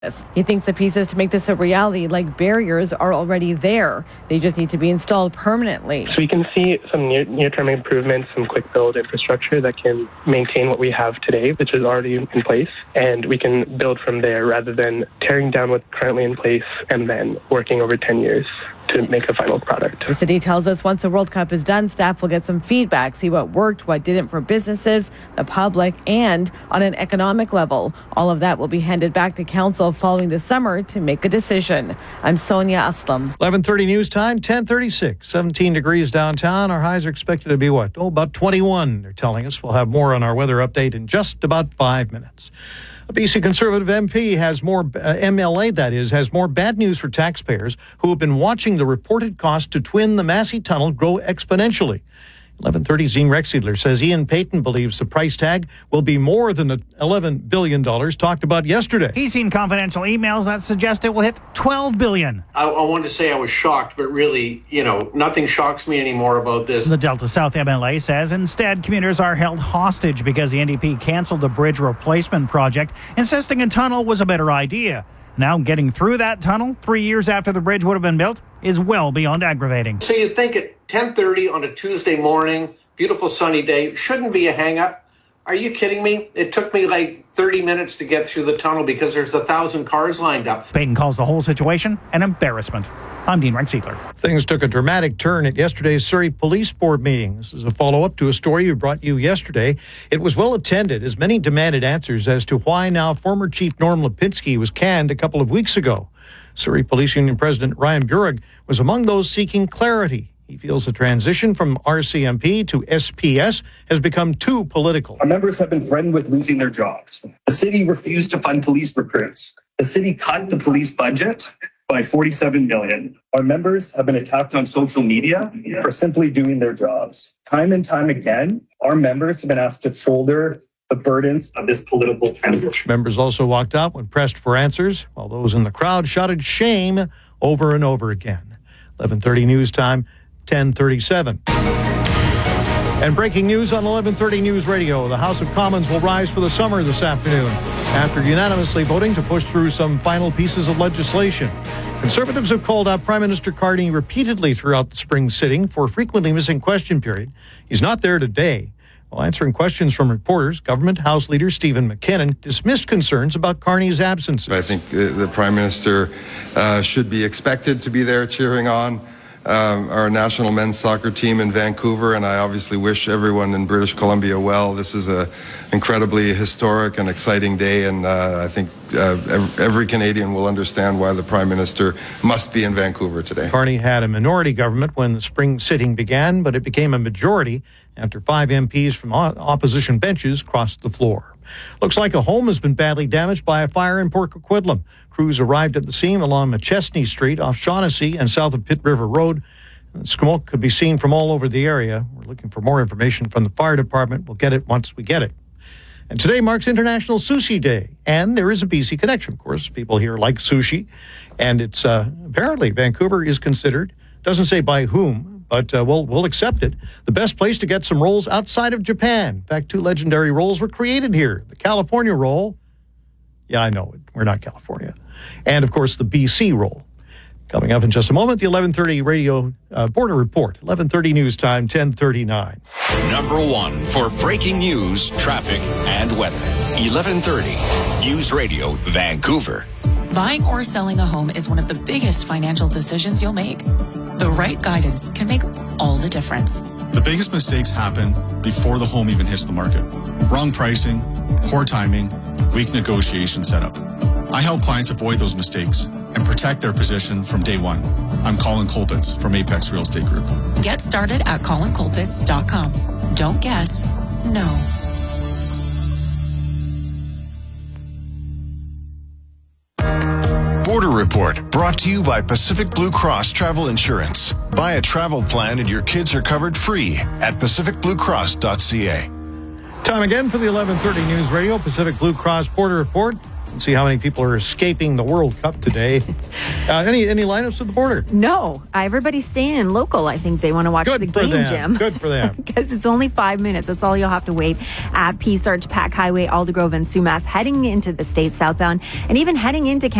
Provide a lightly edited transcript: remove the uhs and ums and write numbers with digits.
He thinks the pieces to make this a reality, like barriers, are already there. They just need to be installed permanently. So we can see some near-term improvements, some quick build infrastructure that can maintain what we have today, which is already in place, and we can build from there rather than tearing down what's currently in place and then working over 10 years to make a final product. The city tells us once the World Cup is done, staff will get some feedback, see what worked, what didn't for businesses, the public, and on an economic level. All of that will be handed back to council following the summer to make a decision. I'm Sonia Aslam. 11:30 news time, 10:36. 17 degrees downtown. Our highs are expected to be what? About 21, they're telling us. We'll have more on our weather update in just about 5 minutes. A BC Conservative MP has more, MLA that is, has more bad news for taxpayers who have been watching the reported cost to twin the Massey Tunnel grow exponentially. 11:30, Zine Rexedler says Ian Payton believes the price tag will be more than the $11 billion talked about yesterday. He's seen confidential emails that suggest it will hit $12 billion. I wanted to say I was shocked, but really, nothing shocks me anymore about this. The Delta South MLA says instead commuters are held hostage because the NDP canceled the bridge replacement project, insisting a tunnel was a better idea. Now getting through that tunnel 3 years after the bridge would have been built is well beyond aggravating. So you'd think at 10:30 on a Tuesday morning, beautiful sunny day, shouldn't be a hang-up. Are you kidding me? It took me like 30 minutes to get through the tunnel because there's 1,000 cars lined up. Payton calls the whole situation an embarrassment. I'm Dean Rexedler. Things took a dramatic turn at yesterday's Surrey Police Board meeting. This is a follow-up to a story we brought you yesterday. It was well attended as many demanded answers as to why now former Chief Norm Lipinski was canned a couple of weeks ago. Surrey Police Union President Ryan Burag was among those seeking clarity. He feels the transition from RCMP to SPS has become too political. Our members have been threatened with losing their jobs. The city refused to fund police recruits. The city cut the police budget by $47 million. Our members have been attacked on social media for simply doing their jobs. Time and time again, our members have been asked to shoulder the burdens of this political transition. Members also walked out when pressed for answers, while those in the crowd shouted shame over and over again. 11:30 news time, 10:37. And breaking news on 11:30 News Radio. The House of Commons will rise for the summer this afternoon after unanimously voting to push through some final pieces of legislation. Conservatives have called out Prime Minister Carney repeatedly throughout the spring sitting for frequently missing question period. He's not there today. While answering questions from reporters, Government House Leader Stephen McKinnon dismissed concerns about Carney's absence. I think the Prime Minister should be expected to be there cheering on our national men's soccer team in Vancouver, and I obviously wish everyone in British Columbia well. This is an incredibly historic and exciting day, and I think every Canadian will understand why the Prime Minister must be in Vancouver today. Carney had a minority government when the spring sitting began, but it became a majority after 5 MPs from opposition benches crossed the floor. Looks like a home has been badly damaged by a fire in Port Coquitlam. Crews arrived at the scene along McChesney Street off Shaughnessy and south of Pitt River Road. Smoke could be seen from all over the area. We're looking for more information from the fire department. We'll get it once we get it. And today marks International Sushi Day. And there is a BC connection, of course. People here like sushi. And it's apparently Vancouver is considered, doesn't say by whom, but we'll accept it, the best place to get some rolls outside of Japan. In fact, 2 legendary rolls were created here. The California roll. Yeah, I know it. We're not California. And, of course, the BC roll. Coming up in just a moment, the 11:30 radio border report. 11:30 news time, 10:39. Number 1 for breaking news, traffic, and weather. 11:30 News Radio, Vancouver. Buying or selling a home is one of the biggest financial decisions you'll make. The right guidance can make all the difference. The biggest mistakes happen before the home even hits the market. Wrong pricing, poor timing, weak negotiation setup. I help clients avoid those mistakes and protect their position from day one. I'm Colin Colpitts from Apex Real Estate Group. Get started at colincolpitts.com. Don't guess, know. Border Report, brought to you by Pacific Blue Cross Travel Insurance. Buy a travel plan and your kids are covered free at pacificbluecross.ca. Time again for the 11:30 News Radio Pacific Blue Cross Border Report. See how many people are escaping the World Cup today. Any lineups at the border? No, everybody's staying local. I think they want to watch the game, Jim. Good for them. Because it's only 5 minutes. That's all you'll have to wait at Peace Arch, Pack Highway, Aldergrove, and Sumas, heading into the state southbound, and even heading into